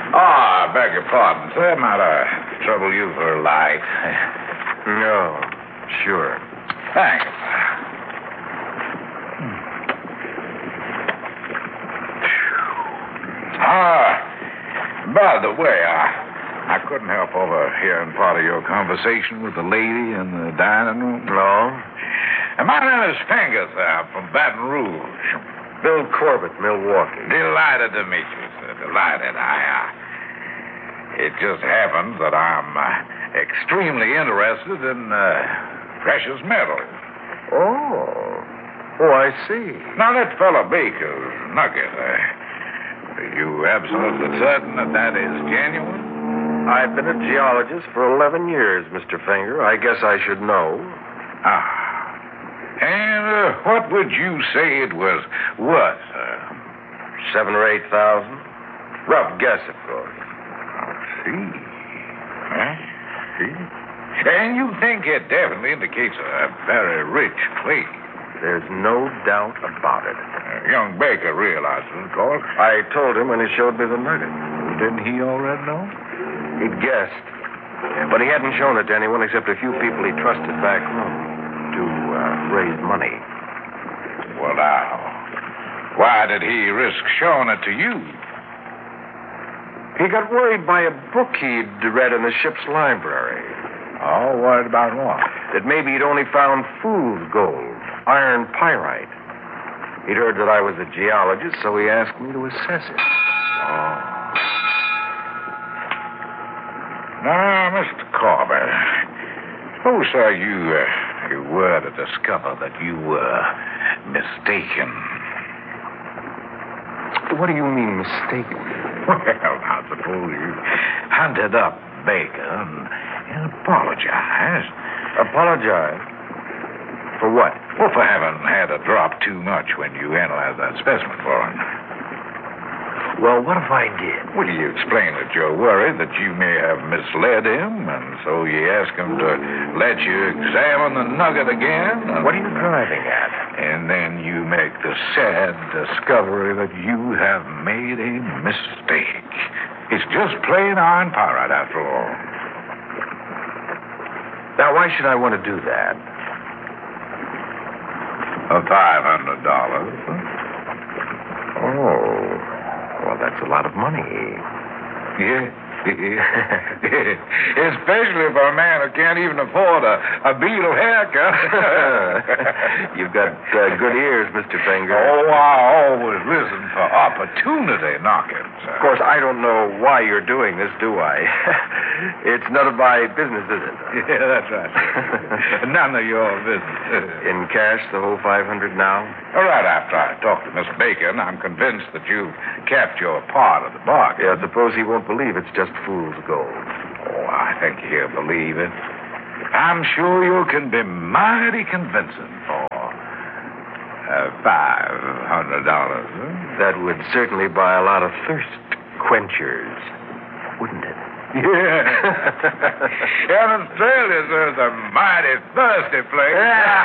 I beg your pardon, sir. Might I trouble you for a light? No, sure. Thanks. By the way, I couldn't help overhearing part of your conversation with the lady in the dining room. No? My name is Finger, sir, from Baton Rouge. Bill Corbett, Milwaukee. Delighted to meet you, sir. Delighted. It just happens that I'm extremely interested in precious metals. Oh, I see. Now, that fellow Baker's nugget, are you absolutely certain that is genuine? I've been a geologist for 11 years, Mr. Finger. I guess I should know. And what would you say it was worth, sir? 7,000 or 8,000. Rough guess, of course. See. And you think it definitely indicates a very rich clay? There's no doubt about it. Young Baker realizes, of course. I told him when he showed me the nugget. Didn't he already know? He'd guessed. But he hadn't shown it to anyone except a few people he trusted back home to raise money. Well, now, why did he risk showing it to you? He got worried by a book he'd read in the ship's library. Oh, worried about what? That maybe he'd only found fool's gold, iron pyrite. He'd heard that I was a geologist, so he asked me to assess it. Oh. Now, Mr. Corbett, suppose, sir, you were to discover that you were mistaken. What do you mean, mistaken? Well, now, suppose you hunted up Baker and apologized. Apologize? For what? Well, for having had a drop too much when you analyzed that specimen for him. Well, what if I did? Well, you explained that you're worried that you may have misled him, and so you ask him to let you examine the nugget again. What are you driving at? And then you make the sad discovery that you have made a mistake. It's just plain iron pyrite, after all. Now, why should I want to do that? $500. Oh. Well, that's a lot of money. Yeah. Especially for a man who can't even afford a beetle haircut. You've got good ears, Mr. Finger. Oh, I always listen for opportunity knockings. Of course, I don't know why you're doing this, do I? It's none of my business, is it? Yeah, that's right. None of your business. In cash, the whole 500 now? All right, after I talk to Miss Bacon, I'm convinced that you've kept your part of the bargain. Yeah, suppose he won't believe it's just fool's gold. Oh, I think he'll believe it. I'm sure you can be mighty convincing for $500. That would certainly buy a lot of thirst quenchers, wouldn't it? Yeah. And Australia, sir, is a mighty thirsty place.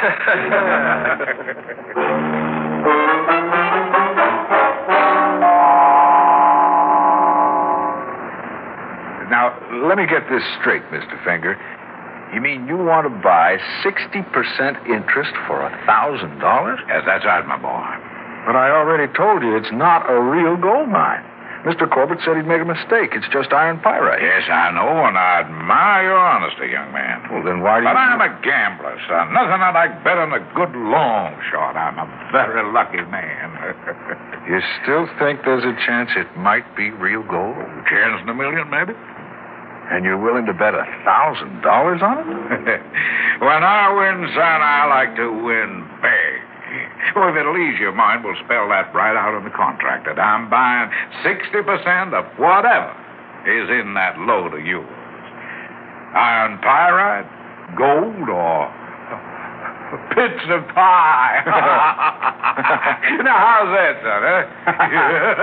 Now, let me get this straight, Mr. Finger. You mean you want to buy 60% interest for $1,000? Yes, that's right, my boy. But I already told you it's not a real gold mine. Mr. Corbett said he'd made a mistake. It's just iron pyrite. Yes, I know, and I admire your honesty, young man. Well, then why do you... But I'm a gambler, son. Nothing I like better than a good long shot. I'm a very lucky man. You still think there's a chance it might be real gold? Chance in a million, maybe? And you're willing to bet $1,000 on it? When I win, son, I like to win big. Well, if it'll ease your mind, we'll spell that right out in the contract, that I'm buying 60% of whatever is in that load of yours. Iron pyrite, gold, or bits of pie. Now, how's that, son, huh?